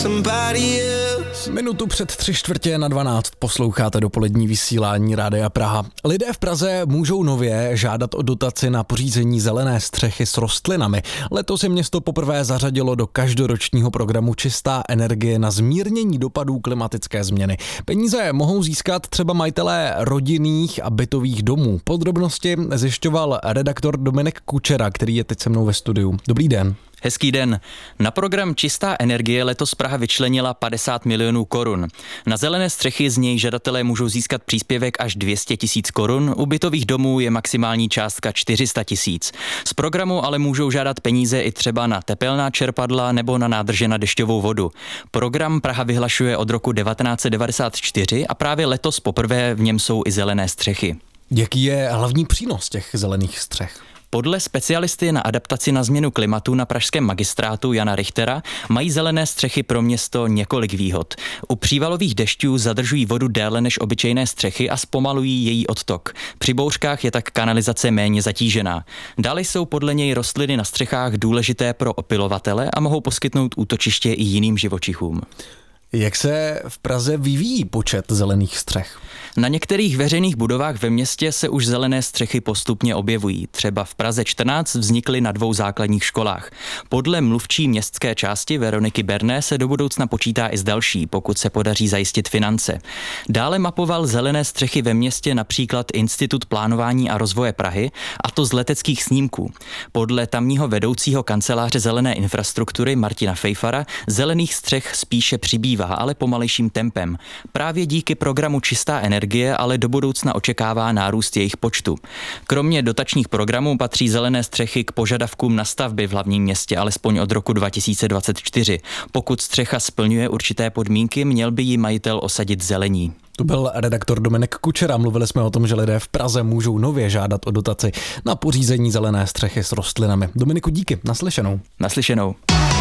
Minutu před 3:45 posloucháte dopolední vysílání Rádia Praha. Lidé v Praze můžou nově žádat o dotaci na pořízení zelené střechy s rostlinami. Letos je město poprvé zařadilo do každoročního programu Čistá energie na zmírnění dopadů klimatické změny. Peníze mohou získat třeba majitelé rodinných a bytových domů. Podrobnosti zjišťoval redaktor Dominik Kučera, který je teď se mnou ve studiu. Dobrý den. Hezký den. Na program Čistá energie letos Praha vyčlenila 50 milionů korun. Na zelené střechy z něj žadatelé můžou získat příspěvek až 200 tisíc korun, u bytových domů je maximální částka 400 tisíc. Z programu ale můžou žádat peníze i třeba na tepelná čerpadla nebo na nádrže na dešťovou vodu. Program Praha vyhlašuje od roku 1994 a právě letos poprvé v něm jsou i zelené střechy. Jaký je hlavní přínos těch zelených střech? Podle specialisty na adaptaci na změnu klimatu na pražském magistrátu Jana Richtera mají zelené střechy pro město několik výhod. U přívalových dešťů zadržují vodu déle než obyčejné střechy a zpomalují její odtok. Při bouřkách je tak kanalizace méně zatížená. Dále jsou podle něj rostliny na střechách důležité pro opylovatele a mohou poskytnout útočiště i jiným živočichům. Jak se v Praze vyvíjí počet zelených střech? Na některých veřejných budovách ve městě se už zelené střechy postupně objevují. Třeba v Praze 14 vznikly na 2 základních školách. Podle mluvčí městské části Veroniky Berné se do budoucna počítá i s další, pokud se podaří zajistit finance. Dále mapoval zelené střechy ve městě například Institut plánování a rozvoje Prahy, a to z leteckých snímků. Podle tamního vedoucího kanceláře zelené infrastruktury Martina Fejfara zelených střech spíše přibývá, ale pomalejším tempem. Právě díky programu Čistá energie ale do budoucna očekává nárůst jejich počtu. Kromě dotačních programů patří zelené střechy k požadavkům na stavby v hlavním městě alespoň od roku 2024. Pokud střecha splňuje určité podmínky, měl by ji majitel osadit zelení. To byl redaktor Dominik Kučera. Mluvili jsme o tom, že lidé v Praze můžou nově žádat o dotaci na pořízení zelené střechy s rostlinami. Dominiku, díky. Naslyšenou. Naslyšenou.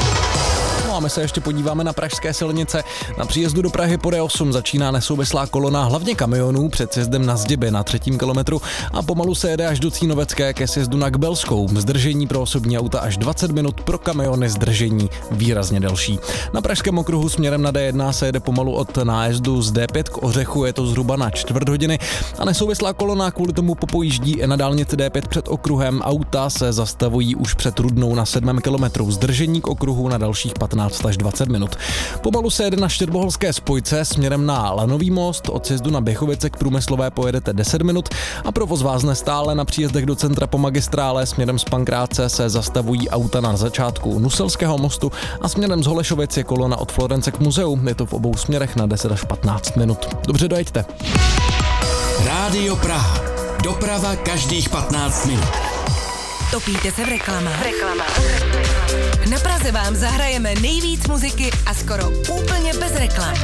A my se ještě podíváme na pražské silnice. Na příjezdu do Prahy po D8 začíná nesouvislá kolona hlavně kamionů před sjezdem na Zdiby na 3. kilometru a pomalu se jede až do Cínovecké ke sjezdu na Kbelskou. Zdržení pro osobní auta až 20 minut, pro kamiony zdržení výrazně delší. Na pražském okruhu směrem na D1 se jede pomalu od nájezdu z D5 k Ořechu, je to zhruba na čtvrt hodiny a nesouvislá kolona kvůli tomu popojíždí i na dálnici D5 před okruhem. Auta se zastavují už před Rudnou na 7. kilometru. Zdržení k okruhu na dalších 15 až 20 minut. Pomalu se jede na Štěrboholské spojce směrem na Lanový most, od sjezdu na Běchovice k Průmyslové pojedete 10 minut a provoz vázne stále. Na příjezdech do centra po magistrále směrem z Pankráce se zastavují auta na začátku Nuselského mostu a směrem z Holešovic je kolona od Florence k muzeu. Je to v obou směrech na 10 až 15 minut. Dobře, dojeďte. Rádio Praha. Doprava každých 15 minut. Topíte se v reklamách? Na Praze vám zahrajeme nejvíc muziky a skoro úplně bez reklam.